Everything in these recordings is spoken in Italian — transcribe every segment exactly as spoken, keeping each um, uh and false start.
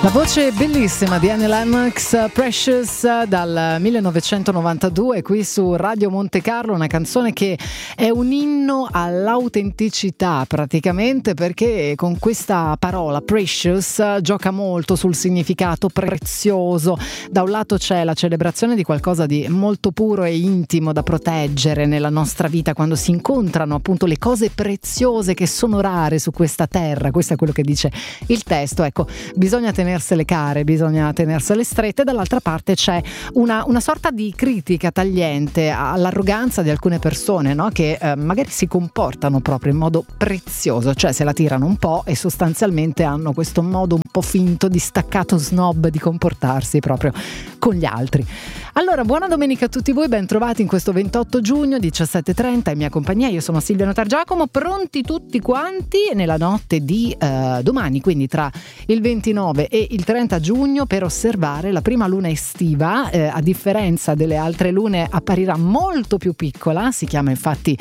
La voce bellissima di Annie Lennox, Precious, dal millenovecentonovantadue qui su Radio Monte Carlo, una canzone che è un inno all'autenticità praticamente, perché con questa parola Precious gioca molto sul significato prezioso. Da un lato c'è la celebrazione di qualcosa di molto puro e intimo da proteggere nella nostra vita, quando si incontrano appunto le cose preziose che sono rare su questa terra. Questo è quello che dice il testo. Ecco, bisogna tenere tenersele care, bisogna tenersele strette. Dall'altra parte c'è una, una sorta di critica tagliente all'arroganza di alcune persone, no? Che eh, magari si comportano proprio in modo prezioso, cioè se la tirano un po' e sostanzialmente hanno questo modo un po' finto, distaccato, snob di comportarsi proprio con gli altri. Allora, buona domenica a tutti voi, ben trovati in questo ventotto giugno diciassette e trenta in mia compagnia. Io sono Silvia Notargiacomo, pronti tutti quanti nella notte di eh, domani, quindi tra il ventinove e il trenta giugno, per osservare la prima luna estiva. Eh, a differenza delle altre lune apparirà molto più piccola, si chiama infatti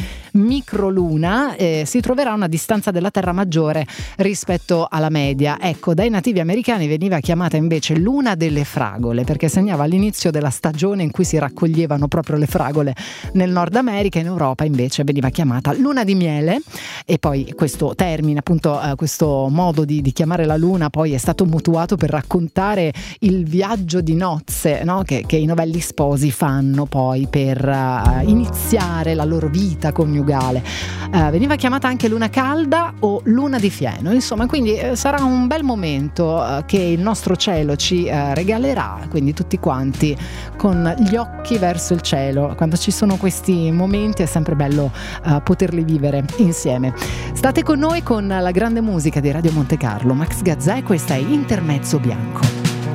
microluna, eh, si troverà a una distanza della Terra maggiore rispetto alla media. Ecco, dai nativi americani veniva chiamata invece luna delle fragole, perché segnava l'inizio della stagione in cui si raccoglievano proprio le fragole nel Nord America. In Europa invece veniva chiamata luna di miele, e poi questo termine, appunto eh, questo modo di, di chiamare la luna poi è stato mutuato per raccontare il viaggio di nozze, no? che, che i novelli sposi fanno poi per uh, iniziare la loro vita coniugale. Uh, veniva chiamata anche luna calda o luna di fieno, insomma, quindi uh, sarà un bel momento uh, che il nostro cielo ci uh, regalerà, quindi tutti quanti con gli occhi verso il cielo. Quando ci sono questi momenti è sempre bello uh, poterli vivere insieme. State con noi con la grande musica di Radio Monte Carlo, Max Gazzè, questa è Intermezzo Bianco.